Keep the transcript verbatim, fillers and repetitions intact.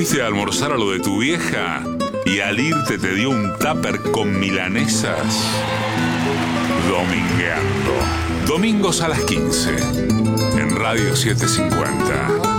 fuiste a almorzar a lo de tu vieja y al irte te dio un tupper con milanesas? Domingueando. Domingos a las quince en Radio setecientos cincuenta.